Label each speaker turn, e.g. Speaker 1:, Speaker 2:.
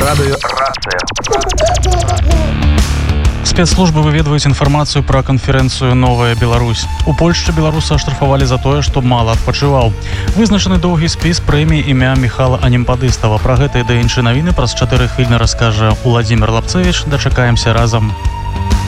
Speaker 1: Радыё Рацыя.
Speaker 2: Спецслужбы выведваюць інфармацыю пра канферэнцыю «Новая Беларусь». У Польшчы беларуса аштрафавалі за тое, што мала адпачываў. Вызначаны доўгі спіс прэмій імя Міхала Анемпадыстава. Пра гэта і да іншыя навіны праз 4 хвіліны раскажа Уладзімир Лапцевіч. Дачакаемся разам.